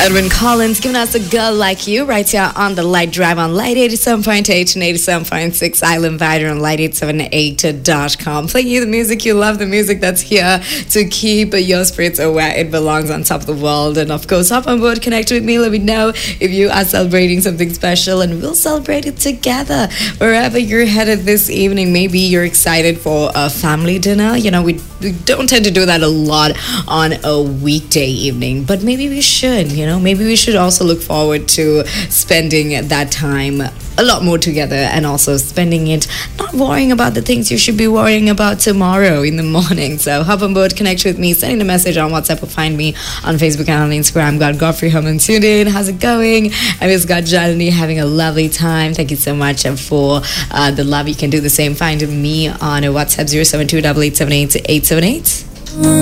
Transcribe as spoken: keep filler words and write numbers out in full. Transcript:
Edwin Collins giving us a girl like you right here on the Light Drive on Light eighty-seven point eight and eighty-seven point six Island Vider on Light eight seven eight dot com. Playing you the music you love, the music that's here to keep your spirits where it belongs on top of the world. And of course, hop on board, connect with me, let me know if you are celebrating something special, and we'll celebrate it together wherever you're headed this evening. Maybe you're excited for a family dinner. You know, we, we don't tend to do that a lot on a weekday evening, but maybe we should, you know, maybe we should also look forward to spending that time a lot more together, and also spending it not worrying about the things you should be worrying about tomorrow in the morning. So hop on board, connect with me, send in a message on WhatsApp, or find me on Facebook and on Instagram. Got Godfrey Herman tuned in. How's it going? I just got Janani having a lovely time. Thank you so much for uh, the love. You can do the same. Find me on WhatsApp zero seven two eight eight seven eight eight seven eight.